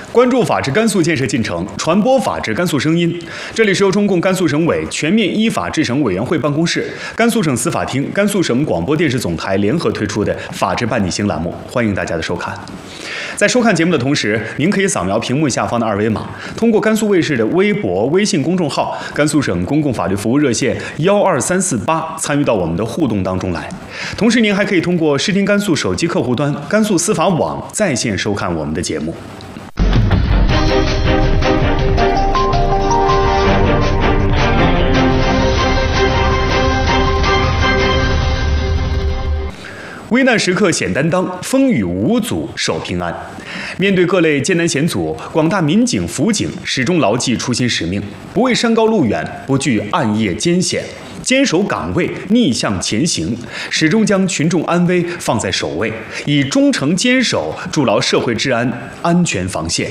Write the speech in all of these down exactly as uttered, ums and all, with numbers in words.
关注法治甘肃建设进程，传播法治甘肃声音。这里是由中共甘肃省委全面依法治省委员会办公室、甘肃省司法厅、甘肃省广播电视总台联合推出的“法治伴你行”栏目，欢迎大家的收看。在收看节目的同时，您可以扫描屏幕下方的二维码，通过甘肃卫视的微博、微信公众号、甘肃省公共法律服务热线幺二三四八参与到我们的互动当中来。同时，您还可以通过视听甘肃手机客户端、甘肃司法网在线收看我们的节目。危难时刻显担当，风雨无阻守平安。面对各类艰难险阻，广大民警、辅警始终牢记初心使命，不畏山高路远，不惧暗夜艰险，坚守岗位，逆向前行，始终将群众安危放在首位，以忠诚坚守筑牢社会治安安全防线。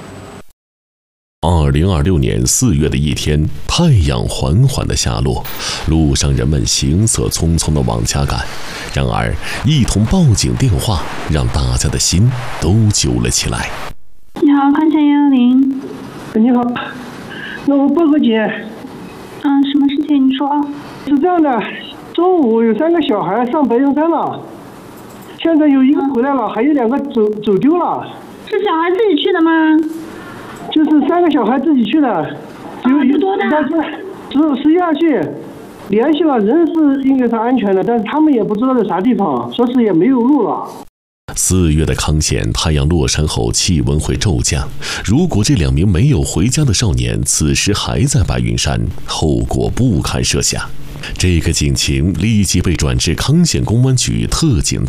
二零二六年四月的一天，太阳缓缓地下落，路上人们行色匆匆地往家赶。然而，一通报警电话让大家的心都揪了起来。 你好，康健幺幺零。 你好，那我报个警。 嗯，什么事情？你说。 是这样的，中午有三个小孩上白云山了，现在有一个回来了，还有两个走走丢了。 是小孩自己去的吗？ 就是三个小孩自己去的， 有有多大？ 十十一二岁，联系了，人是应该是安全的，但是他们也不知道在啥地方，说是也没有路了。 四月的康县，太阳落山后气温会骤降。如果这两名没有回家的少年此时还在白云山，后果不堪设想。这个警情立即被转至康县公安局特警